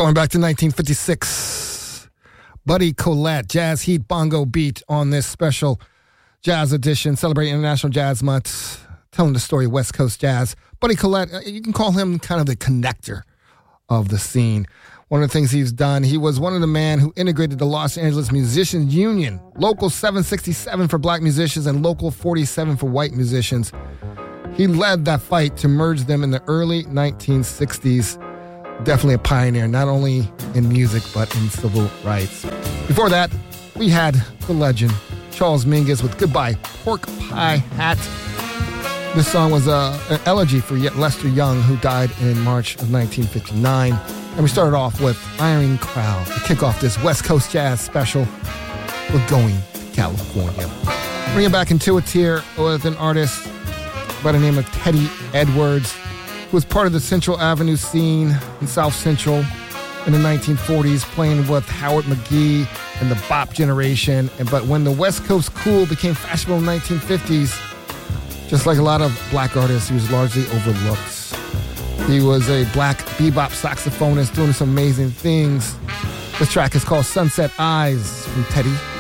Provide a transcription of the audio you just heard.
Going back to 1956, Buddy Collette, Jazz Heat Bongo Beat on this special jazz edition, celebrating International Jazz Month, telling the story of West Coast jazz. Buddy Collette, you can call him kind of the connector of the scene. One of the things he's done, he was one of the men who integrated the Los Angeles Musicians Union, Local 767 for black musicians and Local 47 for white musicians. He led that fight to merge them in the early 1960s. Definitely a pioneer, not only in music, but in civil rights. Before that, we had the legend, Charles Mingus with Goodbye Pork Pie Hat. This song was an elegy for Lester Young, who died in March of 1959. And we started off with Iron Crowd to kick off this West Coast Jazz special. We're going to California. Bring it back into it here with an artist by the name of Teddy Edwards, who was part of the Central Avenue scene in South Central in the 1940s, playing with Howard McGee and the Bop generation. But when the West Coast cool became fashionable in the 1950s, just like a lot of black artists, he was largely overlooked. He was a black bebop saxophonist doing some amazing things. This track is called Sunset Eyes from Teddy